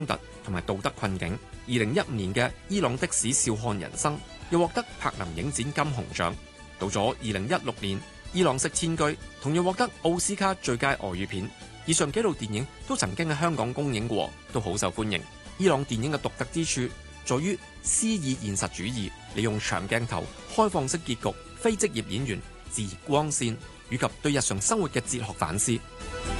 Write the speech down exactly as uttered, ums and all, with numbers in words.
突同埋道德困境。二零一五年嘅伊朗的士笑看人生又獲得柏林影展金熊獎。到咗二零一六年，伊朗式遷居同樣獲得奧斯卡最佳外語片。以上幾套電影都曾經喺香港公映過，都好受歡迎。伊朗電影嘅獨特之處在於詩意現實主義，利用長鏡頭、開放式結局、非職業演員、自然光線以及對日常生活嘅哲學反思。